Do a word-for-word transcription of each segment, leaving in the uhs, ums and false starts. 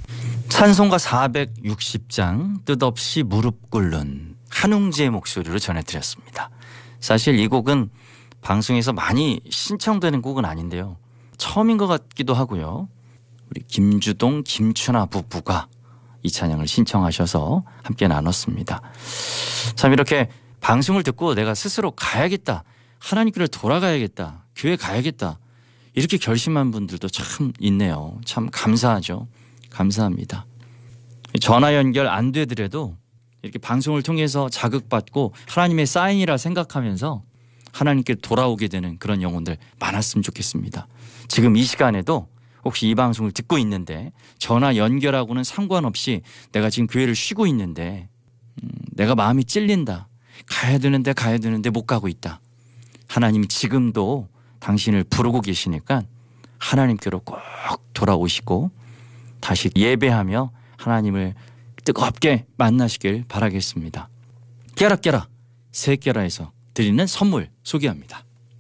찬송가 사백육십 장 뜻없이 무릎 꿇는 한웅재의 목소리로 전해드렸습니다. 사실 이 곡은 방송에서 많이 신청되는 곡은 아닌데요. 처음인 것 같기도 하고요. 우리 김주동, 김춘아 부부가 이 찬양을 신청하셔서 함께 나눴습니다. 참 이렇게 방송을 듣고 내가 스스로 가야겠다. 하나님께로 돌아가야겠다. 교회 가야겠다. 이렇게 결심한 분들도 참 있네요. 참 감사하죠. 감사합니다. 전화 연결 안 되더라도 이렇게 방송을 통해서 자극받고 하나님의 사인이라 생각하면서 하나님께 돌아오게 되는 그런 영혼들 많았으면 좋겠습니다. 지금 이 시간에도 혹시 이 방송을 듣고 있는데 전화 연결하고는 상관없이 내가 지금 교회를 쉬고 있는데 음, 내가 마음이 찔린다. 가야 되는데 가야 되는데 못 가고 있다. 하나님이 지금도 당신을 부르고 계시니까 하나님께로 꼭 돌아오시고 다시 예배하며 하나님을 뜨겁게 만나시길 바라겠습니다. 깨라 깨라 새 깨라에서 드리는 선물 소개합니다.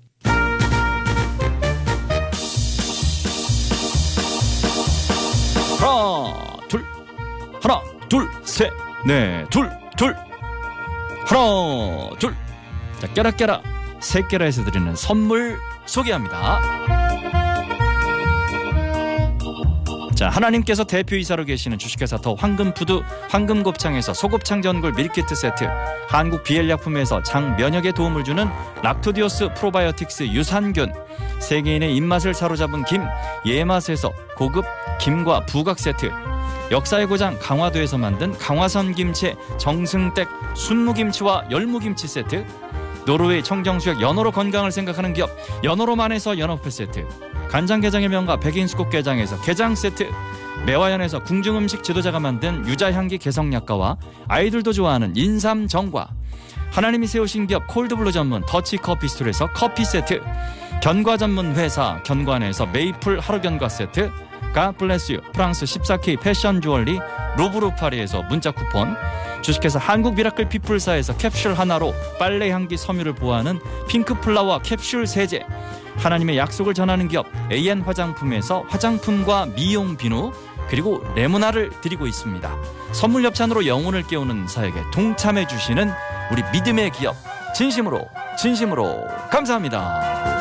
하나 둘 하나 둘 셋 넷 둘 둘 하나 둘 자 깨라 깨라 새 깨라에서 드리는 선물 소개합니다. 자, 하나님께서 대표이사로 계시는 주식회사 더 황금푸드 황금곱창에서 소곱창 전골 밀키트 세트, 한국 비엘약품에서 장 면역에 도움을 주는 락토디오스 프로바이오틱스 유산균, 세계인의 입맛을 사로잡은 김 예맛에서 고급 김과 부각 세트, 역사의 고장 강화도에서 만든 강화선 김치 정승댁 순무김치와 열무김치 세트, 노르웨이 청정수액 연어로 건강을 생각하는 기업 연어로만에서 연어풀 세트, 간장게장의 명가 백인수국게장에서 게장 세트, 매화연에서 궁중음식 지도자가 만든 유자향기 개성약과와 아이들도 좋아하는 인삼정과, 하나님이 세우신 기업 콜드블루 전문 더치커피스톨에서 커피 세트, 견과 전문 회사 견과안에서 메이플 하루견과 세트, 갓블레스유 프랑스 십사 케이 패션 주얼리 루브르 파리에서 문자 쿠폰, 주식회사 한국 미라클 피플사에서 캡슐 하나로 빨래 향기 섬유를 보호하는 핑크플라워 캡슐 세제, 하나님의 약속을 전하는 기업 에이엔 화장품에서 화장품과 미용 비누 그리고 레모나를 드리고 있습니다. 선물 협찬으로 영혼을 깨우는 사역에 동참해 주시는 우리 믿음의 기업 진심으로 진심으로 감사합니다.